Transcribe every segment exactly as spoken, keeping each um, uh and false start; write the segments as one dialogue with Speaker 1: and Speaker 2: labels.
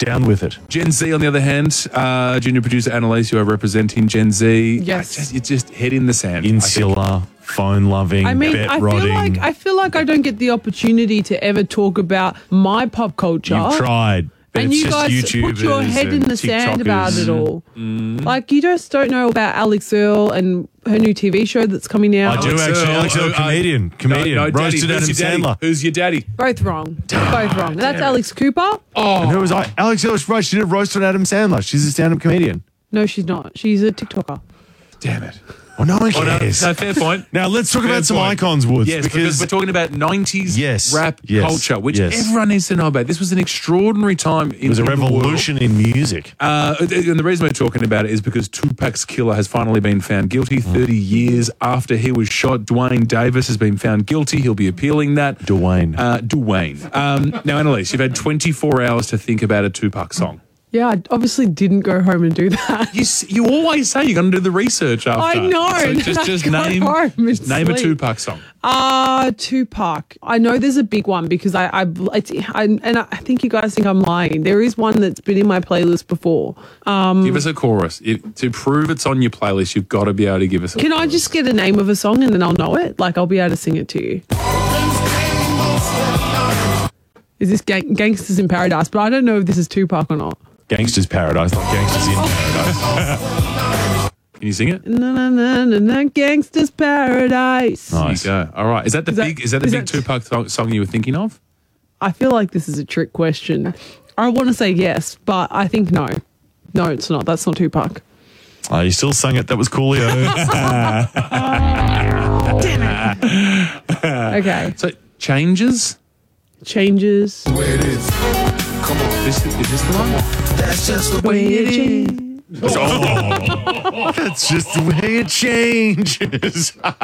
Speaker 1: Down with it.
Speaker 2: Gen Z, on the other hand, uh, junior producer Annalise, you are representing Gen Z.
Speaker 3: Yes.
Speaker 2: Just, it's just head in the sand.
Speaker 1: Insular, phone loving,
Speaker 3: I mean,
Speaker 1: bet
Speaker 3: I feel
Speaker 1: rodding.
Speaker 3: like I feel like I don't get the opportunity to ever talk about my pop culture.
Speaker 1: You've tried. But
Speaker 3: And
Speaker 1: it's
Speaker 3: you
Speaker 1: just
Speaker 3: guys
Speaker 1: YouTubers
Speaker 3: put your head in
Speaker 1: and
Speaker 3: the sand about
Speaker 1: TikTokers.
Speaker 3: it all. Like, you just don't know about Alex Earl and her new T V show that's coming out.
Speaker 1: I do actually. Alex Earl, comedian. Comedian.
Speaker 2: No, no, daddy,
Speaker 1: Roasted Adam
Speaker 2: who's your daddy?
Speaker 1: Sandler.
Speaker 2: Who's your daddy?
Speaker 3: Both wrong. Both wrong. That's Alex Cooper.
Speaker 1: And who was I? Alex Earl was right. She did a roast on Adam Sandler. She's a stand-up comedian.
Speaker 3: No, she's not. She's a TikToker.
Speaker 2: Damn it.
Speaker 1: Well, no one
Speaker 2: Oh, no,
Speaker 1: cares.
Speaker 2: no, fair point.
Speaker 1: Now, let's talk
Speaker 2: Fair
Speaker 1: about some
Speaker 2: point.
Speaker 1: icons, Woods.
Speaker 2: Yes, because, we're talking about nineties
Speaker 1: Yes,
Speaker 2: rap
Speaker 1: yes,
Speaker 2: culture, which
Speaker 1: yes.
Speaker 2: everyone needs to know about. This was an extraordinary time. In
Speaker 1: it was a
Speaker 2: in the world.
Speaker 1: revolution in music.
Speaker 2: Uh, and the reason we're talking about it is because Tupac's killer has finally been found guilty thirty years after he was shot. Dwayne Davis has been found guilty. He'll be appealing that.
Speaker 1: Dwayne.
Speaker 2: Uh, Dwayne. Um, now, Annalise, you've had twenty-four hours to think about a Tupac song.
Speaker 3: Yeah, I obviously didn't go home and do that.
Speaker 2: You s- you always say you're going to do the research after.
Speaker 3: I know,
Speaker 2: So
Speaker 3: and
Speaker 2: just
Speaker 3: I
Speaker 2: just
Speaker 3: got
Speaker 2: name
Speaker 3: home and
Speaker 2: just name a
Speaker 3: sleep.
Speaker 2: Tupac song.
Speaker 3: Uh, Tupac. I know there's a big one because I, I, it's, I, and I think you guys think I'm lying. There is one that's been in my playlist before. Um,
Speaker 2: Give us a chorus. If, to prove it's on your playlist, you've got to be able to give us a
Speaker 3: can I
Speaker 2: chorus.
Speaker 3: just get a name of a song and then I'll know it? Like, I'll be able to sing it to you. Is this gang- Gangsters in Paradise? But I don't know if this is Tupac or not.
Speaker 1: Gangster's Paradise, not Gangsters in Paradise.
Speaker 2: Can you sing it?
Speaker 3: Na na na na na, Gangsters Paradise.
Speaker 1: Nice.
Speaker 2: There you go. All right. Is that the
Speaker 3: Is that-
Speaker 2: big? Is that the
Speaker 3: is
Speaker 2: big
Speaker 3: that-
Speaker 2: Tupac th- song you were thinking of?
Speaker 3: I feel like this is a trick question. I want to say yes, but I think no. No, it's not. That's not Tupac.
Speaker 1: Oh, you still sung it. That was coolio.
Speaker 3: Okay.
Speaker 2: So changes.
Speaker 3: Changes.
Speaker 2: This is this the one?
Speaker 3: That's just the way it is.
Speaker 1: Oh, that's just the way it changes.
Speaker 3: Oh,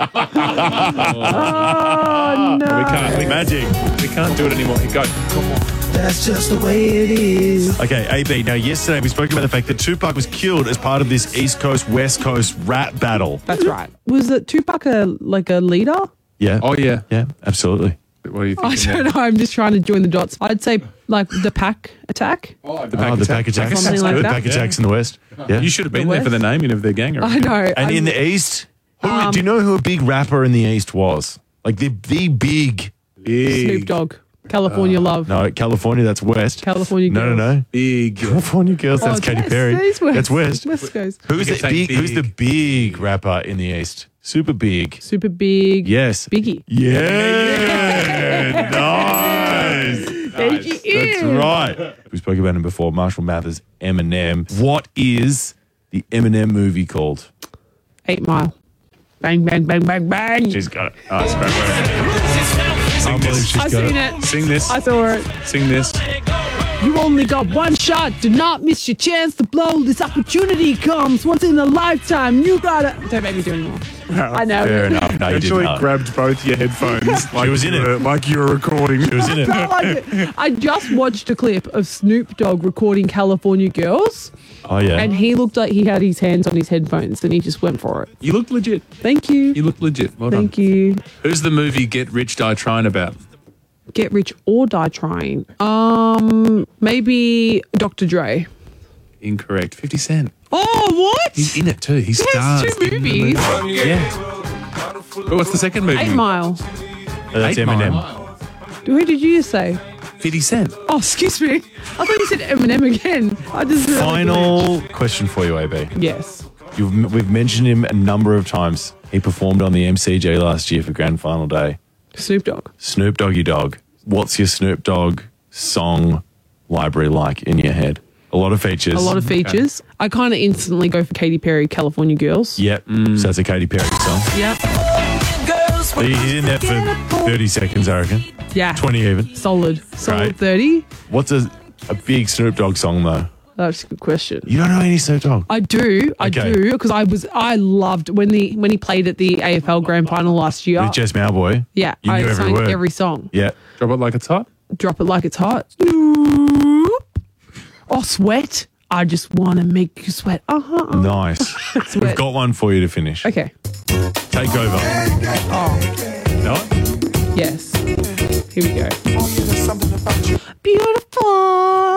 Speaker 3: no.
Speaker 2: We can't. We,
Speaker 1: Magic.
Speaker 2: we can't do it anymore. Go.
Speaker 3: That's just the way it is.
Speaker 1: Okay, A B. Now, yesterday we spoke about the fact that Tupac was killed as part of this East Coast, West Coast rap battle.
Speaker 3: That's right. Was it Tupac a, like a leader?
Speaker 1: Yeah.
Speaker 2: Oh yeah.
Speaker 1: Yeah, absolutely.
Speaker 2: What are you
Speaker 3: I
Speaker 2: thinking?
Speaker 3: don't know. I'm just trying to join the dots. I'd say like the Pack Attack.
Speaker 2: Oh, the
Speaker 1: Oh, the Pack Attacks.
Speaker 3: Something like
Speaker 1: Good.
Speaker 3: that.
Speaker 1: Pack Attacks in the West. Yeah.
Speaker 2: You should have been
Speaker 3: The
Speaker 2: there for the
Speaker 3: West?
Speaker 2: naming of their gang.
Speaker 3: I know.
Speaker 1: And
Speaker 3: I'm-
Speaker 1: in the East, who,
Speaker 3: Um,
Speaker 1: do you know who a big rapper in the East was? Like the the big.
Speaker 2: Big,
Speaker 3: Snoop Dogg. California Love.
Speaker 1: No, California. That's West.
Speaker 3: California
Speaker 1: No, no,
Speaker 3: Girls.
Speaker 1: no.
Speaker 2: big.
Speaker 1: California Girls. That's
Speaker 3: Oh,
Speaker 1: Katy
Speaker 3: yes,
Speaker 1: Perry.
Speaker 3: that is West.
Speaker 1: That's West.
Speaker 3: West Coast.
Speaker 1: Who's
Speaker 2: You
Speaker 1: the
Speaker 2: can say
Speaker 1: big, Who's the
Speaker 2: big.
Speaker 1: big rapper in the East? Super big.
Speaker 3: Super big.
Speaker 1: Yes.
Speaker 3: Biggie.
Speaker 1: Yeah. Nice.
Speaker 3: There you
Speaker 1: That's
Speaker 3: is.
Speaker 1: right. We spoke about him before. Marshall Mathers, Eminem. What is the Eminem movie called?
Speaker 3: Eight Mile. Bang, bang, bang, bang, bang.
Speaker 1: She's got it. Oh, it's great.
Speaker 2: Sing this.
Speaker 1: She's
Speaker 3: I
Speaker 1: got
Speaker 3: seen
Speaker 1: it.
Speaker 3: it.
Speaker 2: Sing this.
Speaker 3: I saw it.
Speaker 2: Sing this.
Speaker 3: You only got one shot. Do not miss your chance to blow. This opportunity comes once in a lifetime. You gotta. Don't make me do anymore. I know.
Speaker 1: Fair enough. No, you did
Speaker 2: Actually
Speaker 1: not.
Speaker 2: grabbed both your headphones. like
Speaker 1: was in
Speaker 2: you
Speaker 1: it.
Speaker 2: were- Like you were recording.
Speaker 1: She was in it.
Speaker 3: I like it. I just watched a clip of Snoop Dogg recording California Girls,
Speaker 1: Oh, yeah.
Speaker 3: and he looked like he had his hands on his headphones, and he just went for it.
Speaker 2: You look legit.
Speaker 3: Thank you.
Speaker 2: You look legit. Well
Speaker 3: Thank
Speaker 2: done.
Speaker 3: you.
Speaker 2: Who's the movie Get Rich, Die Trying about?
Speaker 3: Get rich or die trying. Um, maybe Doctor Dre.
Speaker 2: Incorrect. fifty Cent.
Speaker 3: Oh, what?
Speaker 2: He's in it too. He
Speaker 3: He has
Speaker 2: stars
Speaker 3: two
Speaker 2: in the
Speaker 3: movies.
Speaker 2: movie. Yeah. But what's the second movie?
Speaker 3: Eight Mile.
Speaker 1: That's
Speaker 2: Eight
Speaker 1: Eminem.
Speaker 2: Mile.
Speaker 3: Who did you say?
Speaker 2: fifty Cent.
Speaker 3: Oh, excuse me. I thought you said Eminem again. I just
Speaker 1: Final question for you, A B.
Speaker 3: Yes.
Speaker 1: You've, we've mentioned him a number of times. He performed on the M C G last year for Grand Final Day.
Speaker 3: Snoop Dogg.
Speaker 1: Snoop Doggy Dogg. What's your Snoop Dogg song library like in your head? A lot of features.
Speaker 3: A lot of features. I kind of instantly go for Katy Perry, California Girls.
Speaker 1: Yep. So that's a Katy Perry song.
Speaker 3: Yep.
Speaker 1: He's in there for thirty seconds, I reckon.
Speaker 3: Yeah.
Speaker 1: twenty even.
Speaker 3: Solid. Solid
Speaker 1: Great.
Speaker 3: thirty.
Speaker 1: What's a, a big Snoop Dogg song, though?
Speaker 3: That's a good question.
Speaker 1: You don't know any Snoop Dogg?
Speaker 3: I do, I
Speaker 1: Okay.
Speaker 3: do, because I was, I loved when the when he played at the A F L Grand Final last year.
Speaker 1: With Jess Malboy?
Speaker 3: Yeah,
Speaker 1: You
Speaker 3: I
Speaker 1: knew every
Speaker 3: sang
Speaker 1: word.
Speaker 3: every song.
Speaker 1: Yeah.
Speaker 2: Drop it like it's hot.
Speaker 3: Drop it like it's hot. Oh, sweat. I just want to make you sweat. Uh huh.
Speaker 1: Nice. We've
Speaker 3: Sweat.
Speaker 1: got one for you to finish.
Speaker 3: Okay.
Speaker 1: Take over.
Speaker 2: No?
Speaker 3: Yes. Here we go. Beautiful.